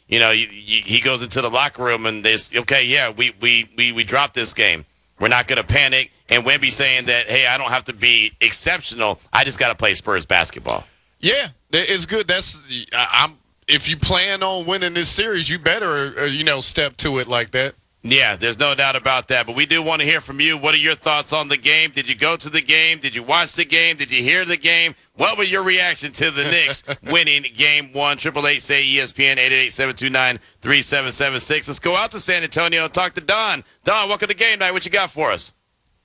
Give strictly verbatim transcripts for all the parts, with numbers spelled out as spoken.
you know, you, you, he goes into the locker room and they say, okay, yeah, we, we, we, we dropped this game. We're not going to panic. And Wemby saying that, hey, I don't have to be exceptional. I just got to play Spurs basketball. Yeah, it's good. That's I'm. If you plan on winning this series, you better, uh, you know, step to it like that. Yeah, there's no doubt about that. But we do want to hear from you. What are your thoughts on the game? Did you go to the game? Did you watch the game? Did you hear the game? What were your reaction to the Knicks winning game one? Triple eight say E S P N eight eight eight, seven two nine, three seven seven six. Let's go out to San Antonio and talk to Don. Don, welcome to Game Night. What you got for us?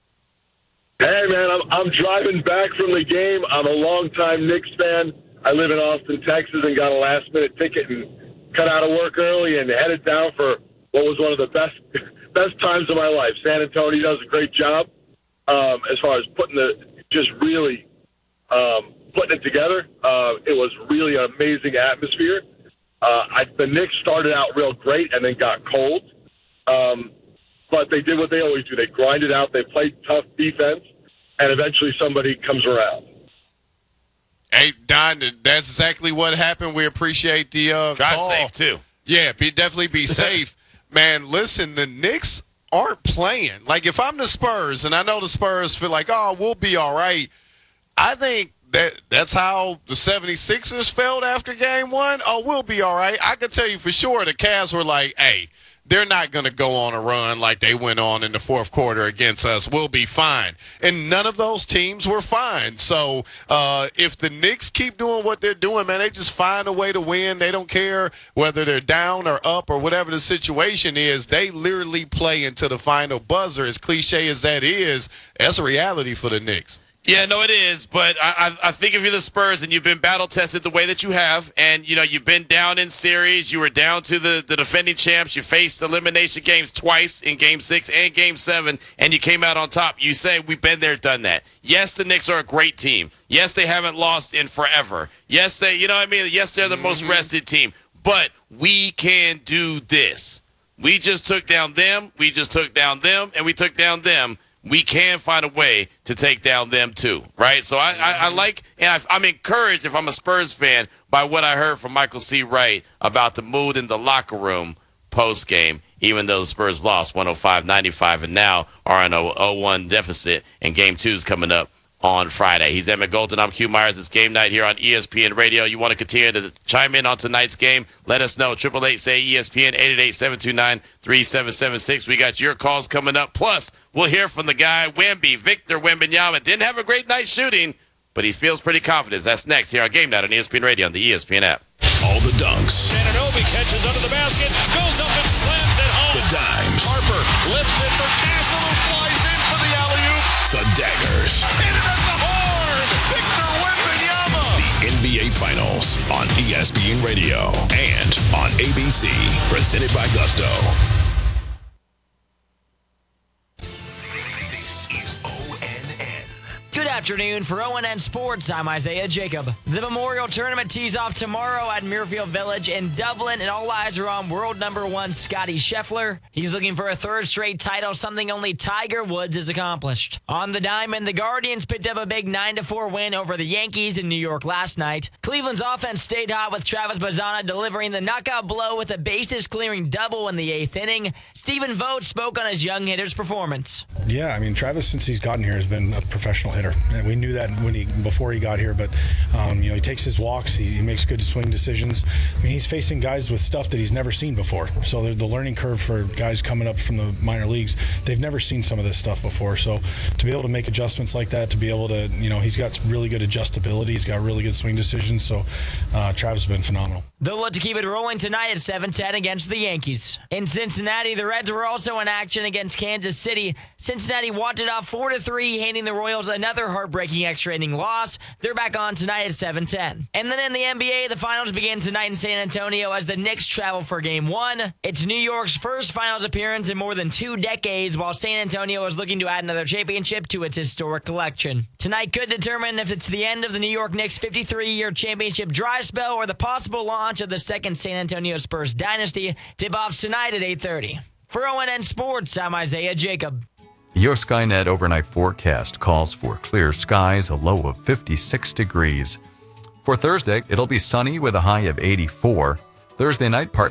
Hey, man, I'm, I'm driving back from the game. I'm a longtime Knicks fan. I live in Austin, Texas, and got a last-minute ticket and cut out of work early and headed down for what was one of the best best times of my life. San Antonio does a great job um, as far as putting the just really um, putting it together. Uh, it was really an amazing atmosphere. Uh, I, the Knicks started out real great and then got cold, um, but they did what they always do. They grinded out. They played tough defense, and eventually somebody comes around. Hey, Don, that's exactly what happened. We appreciate the uh, Drive call. safe, too. Yeah, be, definitely be safe. Man, listen, the Knicks aren't playing. Like, if I'm the Spurs, and I know the Spurs feel like, oh, we'll be all right, I think that that's how the seventy-sixers felt after game one. Oh, we'll be all right. I can tell you for sure the Cavs were like, hey, they're not going to go on a run like they went on in the fourth quarter against us. We'll be fine. And none of those teams were fine. So uh, if the Knicks keep doing what they're doing, man, they just find a way to win. They don't care whether they're down or up or whatever the situation is. They literally play into the final buzzer. As cliche as that is, that's a reality for the Knicks. Yeah, no, it is. But I, I, I think if you're the Spurs and you've been battle tested the way that you have, and you know you've been down in series, you were down to the, the defending champs, you faced elimination games twice in Game Six and Game Seven, and you came out on top. You say we've been there, done that. Yes, the Knicks are a great team. Yes, they haven't lost in forever. Yes, they, you know what I mean. Yes, they're the mm-hmm. most rested team. But we can do this. We just took down them. We just took down them, and we took down them. We can find a way to take down them too, right? So I, I, I like, and I, I'm encouraged if I'm a Spurs fan by what I heard from Michael C. Wright about the mood in the locker room post-game, even though the Spurs lost one oh five ninety-five and now are in a oh one deficit, and Game two is coming up on Friday. He's Emmett Golden. I'm Hugh Myers. It's Game Night here on E S P N Radio. You want to continue to chime in on tonight's game? Let us know. Triple eight say E S P N eight eight eight, seven two nine, three seven seven six. We got your calls coming up. Plus, we'll hear from the guy, Wemby, Victor Wembanyama. Didn't have a great night shooting, but he feels pretty confident. That's next here on Game Night on E S P N Radio on the E S P N app. All the dunks. Anunoby catches under the basket, goes up and slams it home. The dimes. Harper lifts it for Castle, who flies in for the alley-oop. The daggers. Hit it at the horn. Victor Wembanyama. The N B A Finals on E S P N Radio and on A B C. Presented by Gusto. Good afternoon for O N N Sports. I'm Isaiah Jacob. The Memorial Tournament tees off tomorrow at Muirfield Village in Dublin, and all eyes are on world number one Scottie Scheffler. He's looking for a third straight title, something only Tiger Woods has accomplished. On the diamond, the Guardians picked up a big nine to four win over the Yankees in New York last night. Cleveland's offense stayed hot with Travis Bazzana delivering the knockout blow with a bases-clearing double in the eighth inning. Stephen Vogt spoke on his young hitter's performance. Yeah, I mean, Travis, since he's gotten here, has been a professional hitter. And we knew that when he before he got here, but um, you know, he takes his walks, he, he makes good swing decisions. I mean, he's facing guys with stuff that he's never seen before. So the learning curve for guys coming up from the minor leagues, they've never seen some of this stuff before. So to be able to make adjustments like that, to be able to, you know, he's got really good adjustability, he's got really good swing decisions. So uh, Travis has been phenomenal. They'll look to keep it rolling tonight at seven ten against the Yankees. In Cincinnati, the Reds were also in action against Kansas City. Cincinnati wanted off four to three, handing the Royals another heartbreaking extra inning loss. They're back on tonight at seven ten. And then in the N B A, the finals begin tonight in San Antonio as the Knicks travel for game one. It's New York's first finals appearance in more than two decades, while San Antonio is looking to add another championship to its historic collection. Tonight could determine if it's the end of the New York Knicks' fifty-three-year championship dry spell or the possible launch of the second San Antonio Spurs dynasty. Tip-offs tonight at eight thirty. For O N N Sports, I'm Isaiah Jacob. Your Skynet overnight forecast calls for clear skies, a low of fifty-six degrees. For Thursday, it'll be sunny with a high of eighty-four. Thursday night, part